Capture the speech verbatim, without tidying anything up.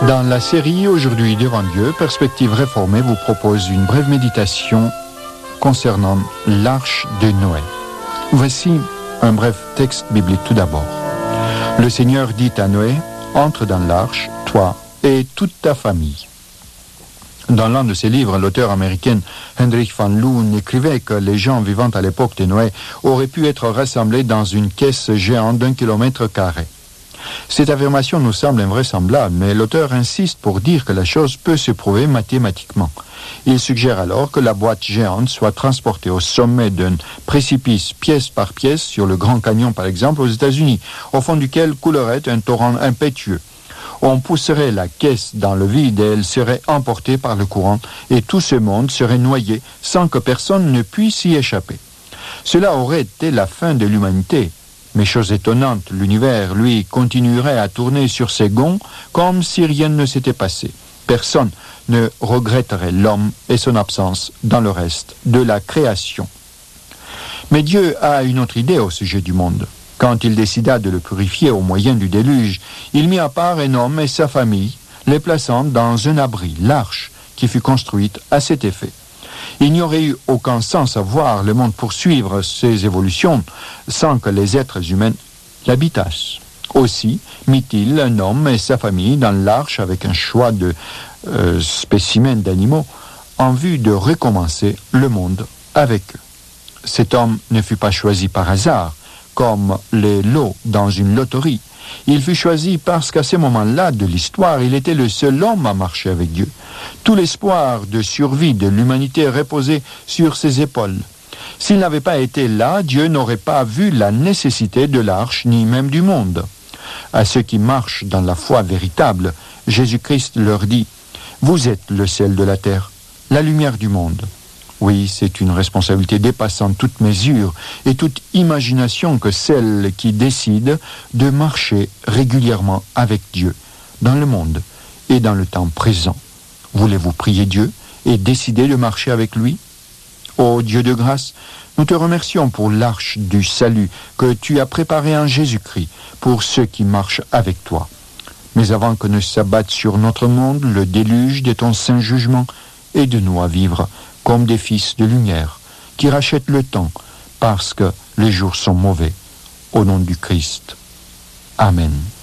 Dans la série Aujourd'hui devant Dieu, Perspective réformée vous propose une brève méditation concernant l'arche de Noé. Voici un bref texte biblique tout d'abord. Le Seigneur dit à Noé, « Entre dans l'arche, toi et toute ta famille. » Dans l'un de ses livres, l'auteur américain Hendrik van Loon écrivait que les gens vivant à l'époque de Noé auraient pu être rassemblés dans une caisse géante d'un kilomètre carré. Cette affirmation nous semble invraisemblable, mais l'auteur insiste pour dire que la chose peut se prouver mathématiquement. Il suggère alors que la boîte géante soit transportée au sommet d'un précipice pièce par pièce sur le Grand Canyon par exemple aux États-Unis, au fond duquel coulerait un torrent impétueux. On pousserait la caisse dans le vide et elle serait emportée par le courant et tout ce monde serait noyé sans que personne ne puisse y échapper. Cela aurait été la fin de l'humanité. Mais chose étonnante, l'univers, lui, continuerait à tourner sur ses gonds comme si rien ne s'était passé. Personne ne regretterait l'homme et son absence dans le reste de la création. Mais Dieu a une autre idée au sujet du monde. Quand il décida de le purifier au moyen du déluge, il mit à part un homme et sa famille, les plaçant dans un abri, l'arche, qui fut construite à cet effet. Il n'y aurait eu aucun sens à voir le monde poursuivre ses évolutions sans que les êtres humains l'habitassent. Aussi mit-il un homme et sa famille dans l'arche avec un choix de euh, spécimens d'animaux en vue de recommencer le monde avec eux. Cet homme ne fut pas choisi par hasard, comme les lots dans une loterie. Il fut choisi parce qu'à ce moment-là de l'histoire, il était le seul homme à marcher avec Dieu. Tout l'espoir de survie de l'humanité reposait sur ses épaules. S'il n'avait pas été là, Dieu n'aurait pas vu la nécessité de l'arche, ni même du monde. À ceux qui marchent dans la foi véritable, Jésus-Christ leur dit « Vous êtes le sel de la terre, la lumière du monde. » Oui, c'est une responsabilité dépassant toute mesure et toute imagination que celle qui décide de marcher régulièrement avec Dieu dans le monde et dans le temps présent. Voulez-vous prier Dieu et décider de marcher avec lui? Ô Dieu de grâce, nous te remercions pour l'arche du salut que tu as préparée en Jésus-Christ pour ceux qui marchent avec toi. Mais avant que ne s'abatte sur notre monde le déluge de ton saint jugement, aide-nous à vivre comme des fils de lumière, qui rachètent le temps, parce que les jours sont mauvais. Au nom du Christ. Amen.